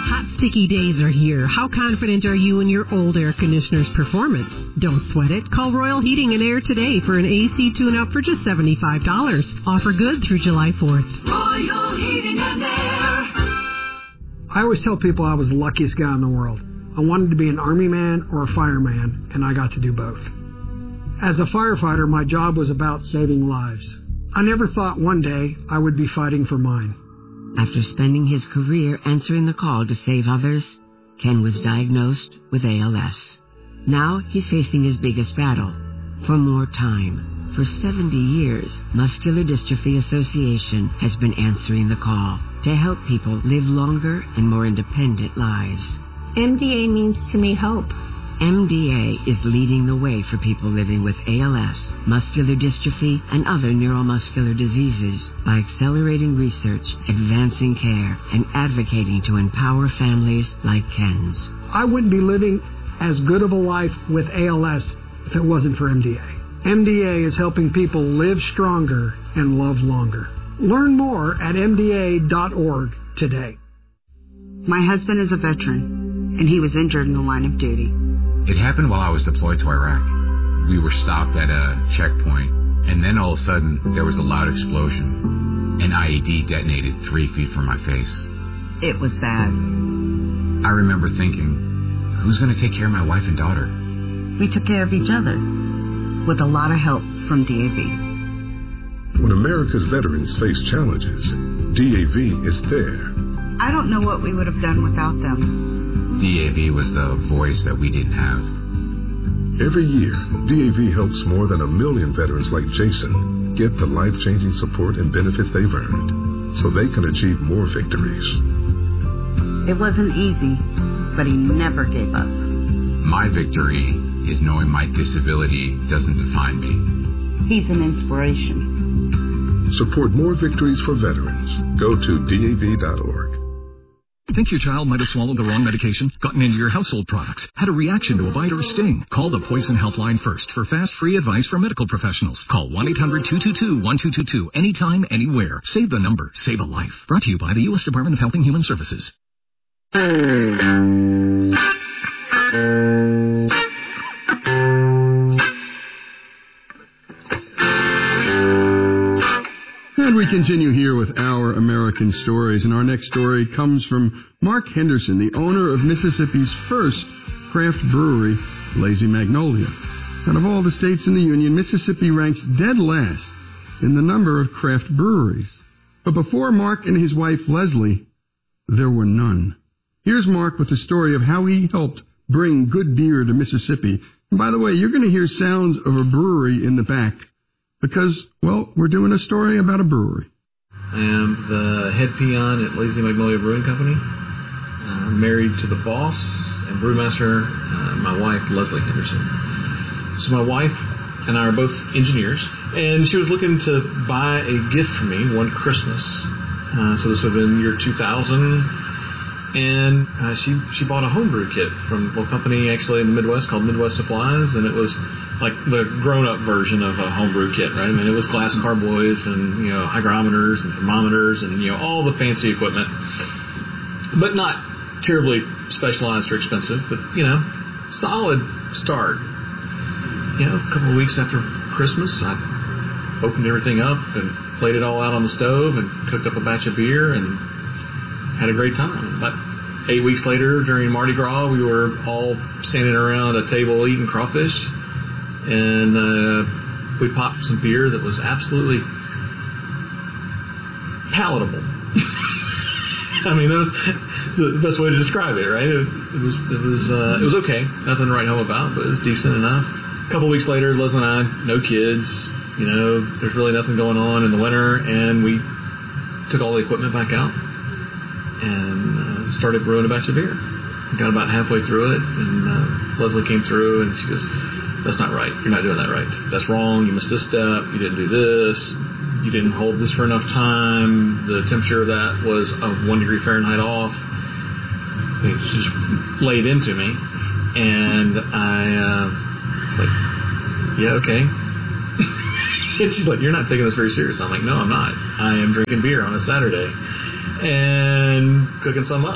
Hot, sticky days are here. How confident are you in your old air conditioner's performance? Don't sweat it. Call Royal Heating and Air today for an AC tune-up for just $75. Offer good through July 4th. Royal Heating and Air. I always tell people I was the luckiest guy in the world. I wanted to be an Army man or a fireman, and I got to do both. As a firefighter, my job was about saving lives. I never thought one day I would be fighting for mine. After spending his career answering the call to save others, Ken was diagnosed with ALS. Now he's facing his biggest battle, for more time. For 70 years, Muscular Dystrophy Association has been answering the call to help people live longer and more independent lives. MDA means to me hope. MDA is leading the way for people living with ALS, muscular dystrophy, and other neuromuscular diseases by accelerating research, advancing care, and advocating to empower families like Ken's. I wouldn't be living as good of a life with ALS if it wasn't for MDA. MDA is helping people live stronger and love longer. Learn more at MDA.org today. My husband is a veteran, and he was injured in the line of duty. It happened while I was deployed to Iraq. We were stopped at a checkpoint, and then all of a sudden, there was a loud explosion. An IED detonated 3 feet from my face. It was bad. I remember thinking, who's going to take care of my wife and daughter? We took care of each other, with a lot of help from DAV. When America's veterans face challenges, DAV is there. I don't know what we would have done without them. DAV was the voice that we didn't have. Every year, DAV helps more than 1 million veterans like Jason get the life-changing support and benefits they've earned so they can achieve more victories. It wasn't easy, but he never gave up. My victory is knowing my disability doesn't define me. He's an inspiration. Support more victories for veterans. Go to DAV.org. Think your child might have swallowed the wrong medication, gotten into your household products, had a reaction to a bite or a sting? Call the Poison Helpline first for fast, free advice from medical professionals. Call 1-800-222-1222 anytime, anywhere. Save the number. Save a life. Brought to you by the U.S. Department of Health and Human Services. And we continue here with our American stories, and our next story comes from Mark Henderson, the owner of Mississippi's first craft brewery, Lazy Magnolia. Out of all the states in the Union, Mississippi ranks dead last in the number of craft breweries. But before Mark and his wife Leslie, there were none. Here's Mark with the story of how he helped bring good beer to Mississippi. And by the way, you're going to hear sounds of a brewery in the back. Because, well, we're doing a story about a brewery. I am the head peon at Lazy Magnolia Brewing Company. I'm married to the boss and brewmaster, my wife, Leslie Henderson. So my wife and I are both engineers, and she was looking to buy a gift for me one Christmas. So this would have been year 2000. And she bought a homebrew kit from a company actually in the Midwest called Midwest Supplies, and it was like the grown-up version of a homebrew kit, right? I mean, it was glass carboys and, hygrometers and thermometers and, all the fancy equipment, but not terribly specialized or expensive, but, solid start. A couple of weeks after Christmas, I opened everything up and laid it all out on the stove and cooked up a batch of beer and had a great time. About 8 weeks later, during Mardi Gras, we were all standing around a table eating crawfish, and we popped some beer that was absolutely palatable. I mean, that's the best way to describe it, right? It was okay. Nothing to write home about, but it was decent enough. A couple weeks later, Leslie and I, no kids. There's really nothing going on in the winter, and we took all the equipment back out and started brewing a batch of beer. Got about halfway through it, and Leslie came through, and she goes, "That's not right. You're not doing that right. That's wrong. You missed this step. You didn't do this. You didn't hold this for enough time. The temperature of that was of 1 degree Fahrenheit off." And she just laid into me, and I was like, "Yeah, okay." And she's like, "You're not taking this very serious." I'm like, "No, I'm not. I am drinking beer on a Saturday and cooking some up."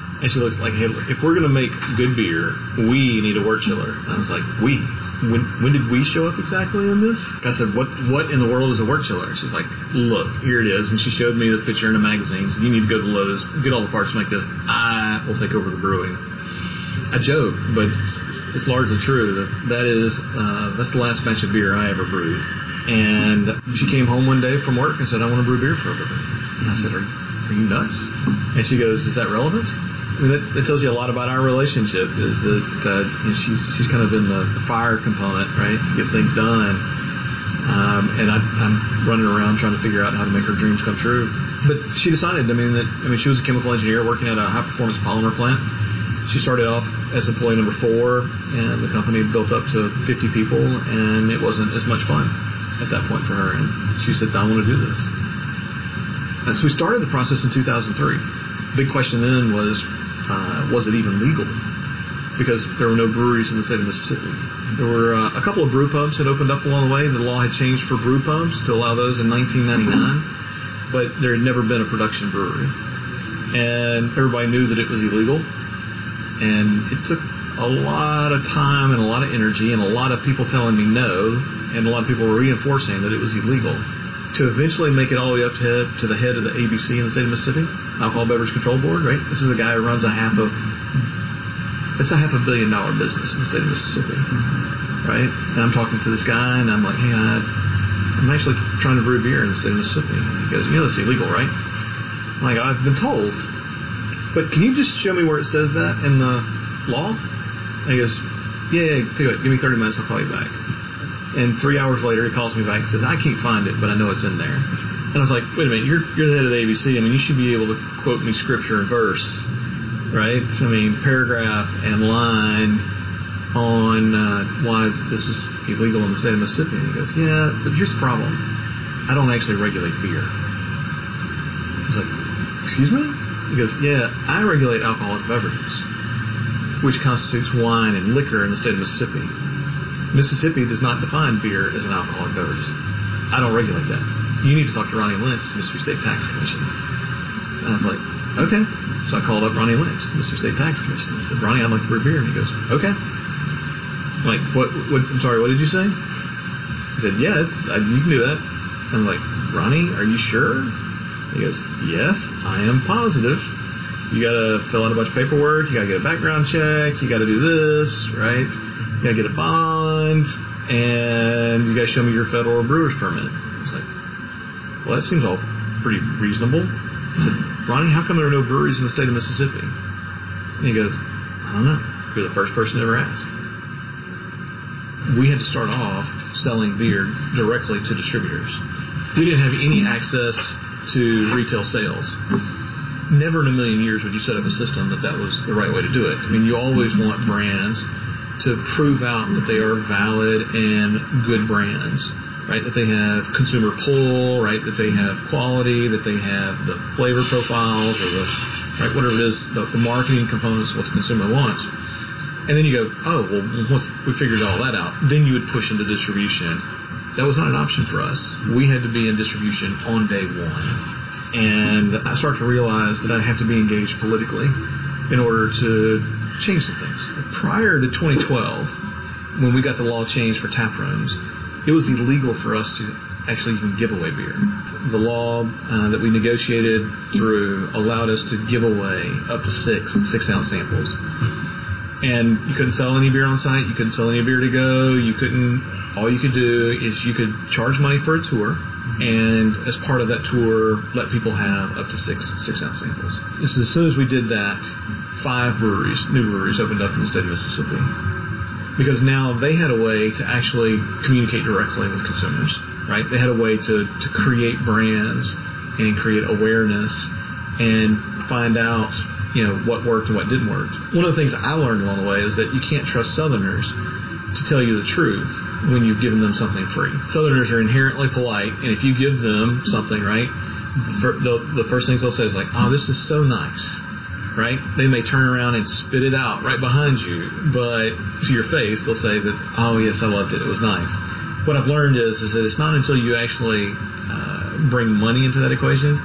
And she looks like, hey, if we're going to make good beer, we need a wort chiller. And I was like, we? When did we show up exactly in this? I said, what in the world is a wort chiller? She's like, look, here it is. And she showed me the picture in a magazine. So you need to go to Lowe's, get all the parts to make this. I will take over the brewing. I joke, but it's largely true. That's the last batch of beer I ever brewed. And she came home one day from work and said, I want to brew beer for a living. And I said, are you nuts? And she goes, is that relevant? I mean, that tells you a lot about our relationship, is that she's kind of in the fire component, right, to get things done. And I'm running around trying to figure out how to make her dreams come true. But she decided, she was a chemical engineer working at a high-performance polymer plant. She started off as employee number 4, and the company built up to 50 people, and it wasn't as much fun at that point for her. And she said, I want to do this. And so we started the process in 2003. The big question then was it even legal? Because there were no breweries in the state of Mississippi. There were a couple of brew pubs that opened up along the way. The law had changed for brew pubs to allow those in 1999, but there had never been a production brewery. And everybody knew that it was illegal. And it took a lot of time and a lot of energy and a lot of people telling me no, and a lot of people were reinforcing that it was illegal, to eventually make it all the way up to the head of the ABC in the state of Mississippi, Alcohol Beverage Control Board, right? This is a guy who runs it's a $500 million business in the state of Mississippi, right? And I'm talking to this guy, and I'm like, hey, I'm actually trying to brew beer in the state of Mississippi. He goes, that's illegal, right? I'm like, I've been told. But can you just show me where it says that in the law? And he goes, yeah, give me 30 minutes, I'll call you back. And 3 hours later, he calls me back and says, I can't find it, but I know it's in there. And I was like, wait a minute, you're the head of the ABC. You should be able to quote me scripture and verse, right? Paragraph and line on why this is illegal in the state of Mississippi. And he goes, yeah, but here's the problem. I don't actually regulate beer. I was like, excuse me? He goes, yeah, I regulate alcoholic beverages, which constitutes wine and liquor in the state of Mississippi. Mississippi does not define beer as an alcoholic beverage. I don't regulate that. You need to talk to Ronnie Lentz, Mississippi State Tax Commission. And I was like, okay. So I called up Ronnie Lentz, Mississippi State Tax Commission. I said, Ronnie, I'd like to brew beer. And he goes, okay. I'm like, what, I'm sorry, what did you say? He said, yes, you can do that. I'm like, Ronnie, are you sure? He goes, yes, I am positive. You got to fill out a bunch of paperwork. You got to get a background check. You got to do this, right? You got to get a bond, and you got to show me your federal brewer's permit. I was like, well, that seems all pretty reasonable. I said, Ronnie, how come there are no breweries in the state of Mississippi? And he goes, I don't know. You're the first person to ever ask. We had to start off selling beer directly to distributors. We didn't have any access to retail sales. Never in a million years would you set up a system that was the right way to do it. You always want brands to prove out that they are valid and good brands, right? That they have consumer pull, right? That they have quality, that they have the flavor profiles, or right, whatever it is, the marketing components of what the consumer wants. And then you go, oh, well, once we figured all that out, then you would push into distribution. That was not an option for us. We had to be in distribution on day one. And I started to realize that I'd have to be engaged politically in order to change some things. Prior to 2012, when we got the law changed for tap rooms, it was illegal for us to actually even give away beer. The law that we negotiated through allowed us to give away up to 6-ounce samples. And you couldn't sell any beer on site. You couldn't sell any beer to go. All you could do is you could charge money for a tour, and as part of that tour, let people have up to 6-ounce samples. As soon as we did that, 5 new breweries opened up in the state of Mississippi, because now they had a way to actually communicate directly with consumers, right? They had a way to create brands and create awareness and find out what worked and what didn't work. One of the things I learned along the way is that you can't trust Southerners to tell you the truth when you've given them something free. Southerners are inherently polite, and if you give them something, right, the first thing they'll say is like, oh, this is so nice, right? They may turn around and spit it out right behind you, but to your face, they'll say that, oh, yes, I loved it. It was nice. What I've learned is that it's not until you actually bring money into that equation